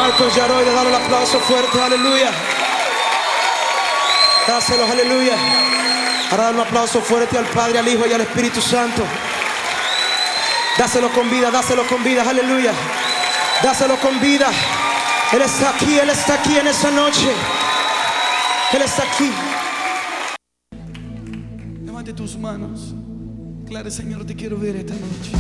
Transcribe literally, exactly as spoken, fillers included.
Marcos Yaroy, dale el aplauso fuerte, aleluya. Dáselo, aleluya. Ahora dale un aplauso fuerte al Padre, al Hijo y al Espíritu Santo. Dáselo con vida, dáselo con vida, aleluya. Dáselo con vida. Él está aquí, Él está aquí en esa noche. Él está aquí. Levante tus manos. Claro, Señor, te quiero ver esta noche.